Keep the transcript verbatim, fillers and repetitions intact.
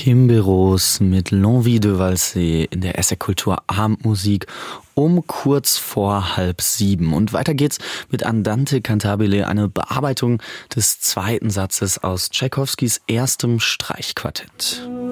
Kimber Rose mit L'Envie de Valser in der S R Kultur Abendmusik um kurz vor halb sieben. Und weiter geht's mit Andante Cantabile, eine Bearbeitung des zweiten Satzes aus Tschaikowskis erstem Streichquartett.